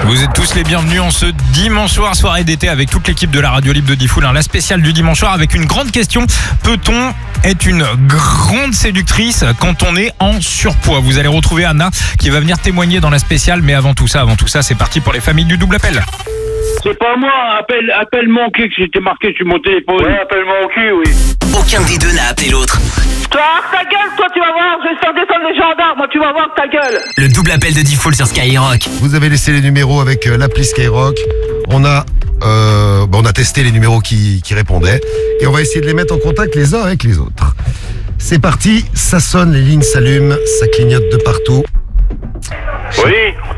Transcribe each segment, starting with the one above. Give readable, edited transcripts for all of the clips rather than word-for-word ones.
Vous êtes tous les bienvenus en ce dimanche soir, soirée d'été avec toute l'équipe de la radio libre de Diffoul, la spéciale du dimanche soir avec une grande question. Peut-on être une grande séductrice quand on est en surpoids? Vous allez retrouver Anna qui va venir témoigner dans la spéciale, mais avant tout ça, c'est parti pour les familles du double appel. C'est pas moi, appelle mon cul que c'était marqué sur mon téléphone. Ouais, appelle mon cul, oui. Aucun des deux n'a appelé l'autre. Toi, ta gueule, toi, tu vas voir, je vais faire descendre les gendarmes, moi, tu vas voir ta gueule. Le double appel de Diffoul sur Skyrock. Vous avez laissé les numéros avec l'appli Skyrock. On a testé les numéros qui répondaient et on va essayer de les mettre en contact les uns avec les autres. C'est parti, ça sonne, les lignes s'allument, ça clignote de partout. Oui.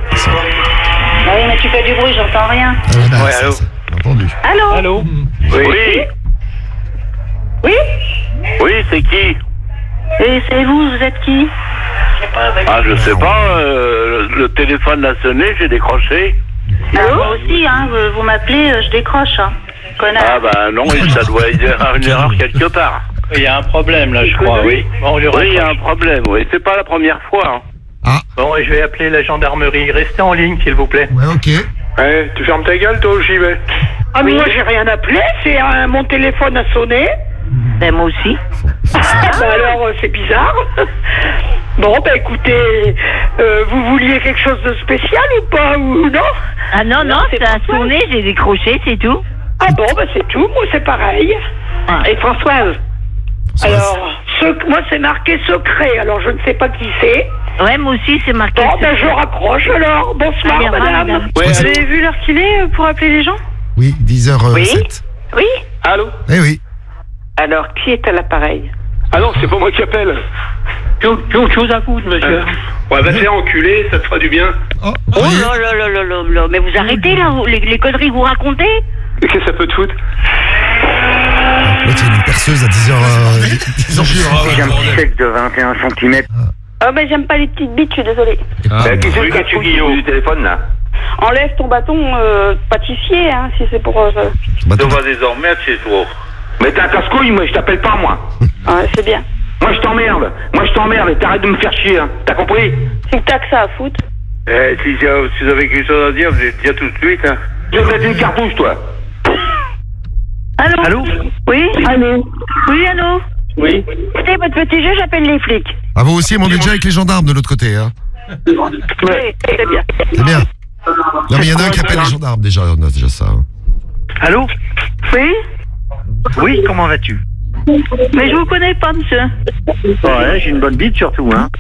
Oui, mais tu fais du bruit, j'entends rien. Ouais, allô. J'ai entendu. Allô? Allô. Oui. Oui? Oui, c'est qui? Et c'est vous êtes qui? Ah, je sais pas, le téléphone a sonné, j'ai décroché. Ah, moi aussi, hein, vous m'appelez, je décroche, hein. Connard. Ah bah non, ça doit y avoir une erreur quelque part. Il y a un problème là, je crois, oui. Bon, Oui, il y a un problème, oui. C'est pas la première fois. Hein. Bon, et je vais appeler la gendarmerie. Restez en ligne, s'il vous plaît. Ouais, ok. Ouais, tu fermes ta gueule, toi, ou j'y vais? Ah, mais moi, j'ai rien appelé, c'est mon téléphone a sonné. Ben, moi aussi. Bah alors, c'est bizarre. Bon, bah écoutez, vous vouliez quelque chose de spécial ou pas, ou non? Ah non, ça a sonné, j'ai décroché, c'est tout. Ah bon, bah c'est tout, moi c'est pareil. Et Françoise? Alors, moi c'est marqué secret, alors je ne sais pas qui c'est. Ouais, moi aussi, c'est marqué. Bon, ben je raccroche alors. Bonsoir, Allez, madame. Ouais, Vous avez vu l'heure qu'il est pour appeler les gens? Oui, 10h07. Oui. Allô? Eh oui. Alors, qui est à l'appareil? Ah non, c'est pas moi qui appelle. Je vous écoute, monsieur. Ouais, va te faire enculer, ça te fera du bien. Oh, Oh là, mais vous arrêtez là, les conneries que vous racontez? Qu'est-ce que ça peut te foutre? L'autre, il y a une perceuse à 10h. J'ai un petit chèque de 21 cm. Ah ben j'aime pas les petites bites, je suis désolée. Qui c'est que tu guilles du téléphone, là? Enlève ton bâton pâtissier, hein, si c'est pour... Tu vas désormais être chez toi. Mais t'es un casse-couille, moi, je t'appelle pas, moi. Ouais, c'est bien. Moi, je t'emmerde et t'arrêtes de me faire chier, hein. T'as compris? C'est que t'as que ça à foutre. Si vous avez quelque chose à dire, vous allez dire tout de suite, hein. Je vais te mettre une cartouche, toi. Allô? Allô? Oui? Allô? Oui, allô? Oui. Écoutez, votre petit jeu, j'appelle les flics. Ah, vous aussi, on est déjà avec les gendarmes de l'autre côté. Hein. Oui, c'est bien. C'est bien. Non, mais il y en a un qui appelle les gendarmes déjà. On a déjà ça. Hein. Allô? Oui? Oui, comment vas-tu? Mais je vous connais pas, monsieur. Ouais, j'ai une bonne bite surtout, hein.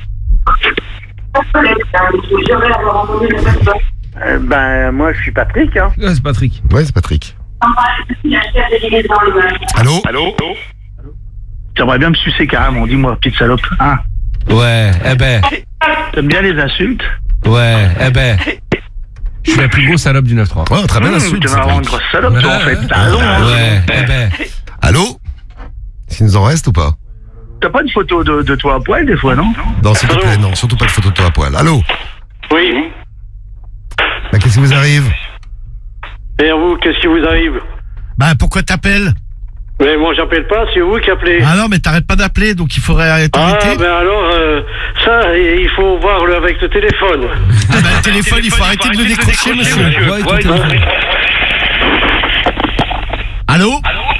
Moi, je suis Patrick, hein. Ouais, c'est Patrick. Ouais, c'est Patrick. Allô? Allô? J'aimerais bien me sucer carrément, dis-moi, petite salope. Hein? Ouais, T'aimes bien les insultes? je suis la plus grosse salope du 9-3. Ouais, très bien insulte. Tu vas avoir une grosse salope, toi, en fait. T'as raison, hein. Allô? S'il nous en reste ou pas? T'as pas une photo de toi à poil, des fois, non? Non, s'il te plaît, non. Surtout pas de photo de toi à poil. Allô? Oui. Bah, qu'est-ce qui vous arrive? Et vous, qu'est-ce qui vous arrive? Bah pourquoi t'appelles? Mais moi, j'appelle pas, c'est vous qui appelez. Ah non, mais t'arrêtes pas d'appeler, donc il faudrait t'arrêter. Ah, ben alors, ça, il faut voir avec le téléphone. Ah bah le téléphone, il faut arrêter de le décrocher, monsieur. Allô?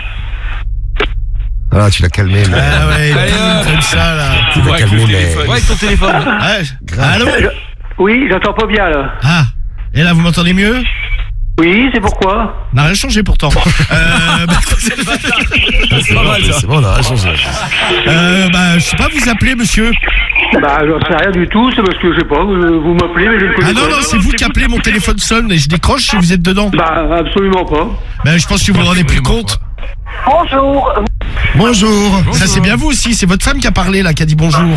Ah, tu l'as calmé, mais... Ah ouais, comme ça, là. Tu l'as calmé, mais... Ouais, avec ton téléphone. Ouais. Allô? Oui, j'entends pas bien, là. Ah, et là, vous m'entendez mieux? Oui, c'est pourquoi? On n'a rien changé pourtant. C'est pas mal, ça. C'est bon, on a rien changé. Je sais pas, vous appelez, monsieur? Bah, j'en sais rien du tout, c'est parce que, je sais pas, vous m'appelez, mais je ne connais Ah non, c'est vous qui appelez, mon téléphone sonne et je décroche si vous êtes dedans. Bah, absolument pas. Ben, je pense que vous vous rendez plus compte. Bonjour. Bonjour. Ça, c'est bien vous aussi, c'est votre femme qui a parlé, là, qui a dit bonjour.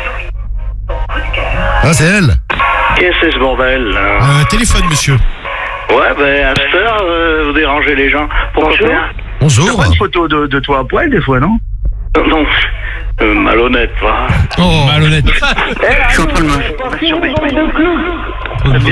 Ah, c'est elle. Qu'est-ce que c'est ce bordel, là? Téléphone, monsieur. Ouais, ben, à cette heure, vous dérangez les gens. Pourquoi faire? Bonjour. T'as pas une photo de toi à poil, des fois, non? Non, malhonnête, va. Oh, malhonnête. Je suis en train de me...